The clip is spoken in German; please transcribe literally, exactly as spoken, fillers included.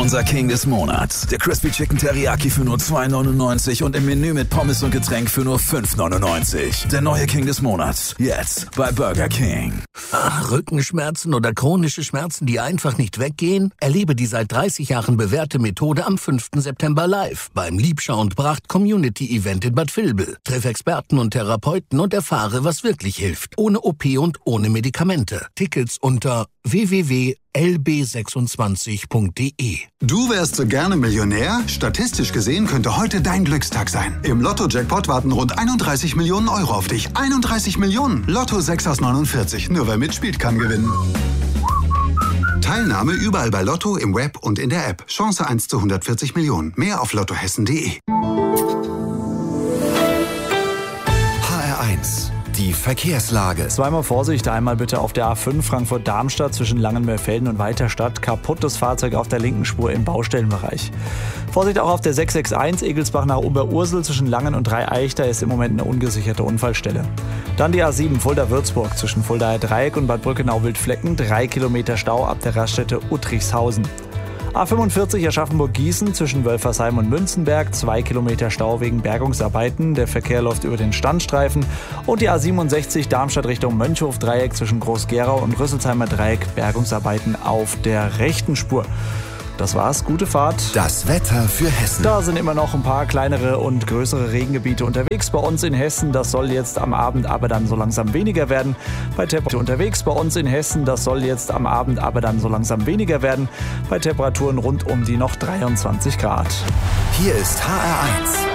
Unser King des Monats. Der Crispy Chicken Teriyaki für nur zwei neunundneunzig und im Menü mit Pommes und Getränk für nur fünf neunundneunzig. Der neue King des Monats. Jetzt bei Burger King. Ach, Rückenschmerzen oder chronische Schmerzen, die einfach nicht weggehen? Erlebe die seit dreißig Jahren bewährte Methode am fünften September live beim Liebschau und Bracht Community Event in Bad Vilbel. Treff Experten und Therapeuten und erfahre, was wirklich hilft. Ohne O P und ohne Medikamente. Tickets unter w w w punkt l b sechsundzwanzig punkt d e. Du wärst so gerne Millionär? Statistisch gesehen könnte heute dein Glückstag sein. Im Lotto-Jackpot warten rund einunddreißig Millionen Euro auf dich. einunddreißig Millionen! Lotto sechs aus neunundvierzig. Nur wer mitspielt, kann gewinnen. Teilnahme überall bei Lotto, im Web und in der App. Chance eins zu hundertvierzig Millionen. Mehr auf lottohessen punkt d e. H R eins. Die Verkehrslage. Zweimal Vorsicht, einmal bitte auf der A fünf Frankfurt-Darmstadt zwischen Langenmeerfelden und Weiterstadt. Kaputtes Fahrzeug auf der linken Spur im Baustellenbereich. Vorsicht auch auf der sechs sechs eins Egelsbach nach Oberursel zwischen Langen und Dreieich. Da ist im Moment eine ungesicherte Unfallstelle. Dann die A sieben Fulda-Würzburg zwischen Fuldaer Dreieck und Bad Brückenau-Wildflecken. Drei Kilometer Stau ab der Raststätte Uttrichshausen. A fünfundvierzig Aschaffenburg-Gießen zwischen Wölfersheim und Münzenberg, zwei Kilometer Stau wegen Bergungsarbeiten. Der Verkehr läuft über den Standstreifen. Und die A siebenundsechzig Darmstadt Richtung Mönchhof-Dreieck zwischen Groß-Gerau und Rüsselsheimer Dreieck, Bergungsarbeiten auf der rechten Spur. Das war's, gute Fahrt. Das Wetter für Hessen. Da sind immer noch ein paar kleinere und größere Regengebiete unterwegs bei uns in Hessen. Das soll jetzt am Abend aber dann so langsam weniger werden. Bei Temperaturen unterwegs bei uns in Hessen. Das soll jetzt am Abend aber dann so langsam weniger werden. Bei Temperaturen rund um die noch dreiundzwanzig Grad. Hier ist H R eins.